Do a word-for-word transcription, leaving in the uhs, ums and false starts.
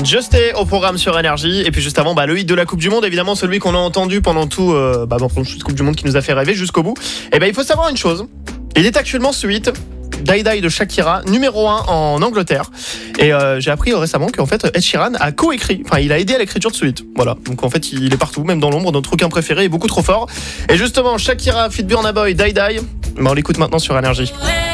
Just Stay au programme sur Énergie. Et puis juste avant, bah, le hit de la Coupe du Monde, évidemment celui qu'on a entendu pendant tout, euh, bah, pendant toute Coupe du Monde qui nous a fait rêver jusqu'au bout. Et ben il faut savoir une chose, il est actuellement ce hit, Die Die de Shakira, numéro un en Angleterre. Et euh, j'ai appris récemment qu'en fait Ed Sheeran a co-écrit, enfin il a aidé à l'écriture de ce hit. Voilà, donc en fait il est partout, même dans l'ombre, notre requin préféré est beaucoup trop fort. Et justement Shakira, feat Burna Boy, Die Die, bah, on l'écoute maintenant sur Énergie.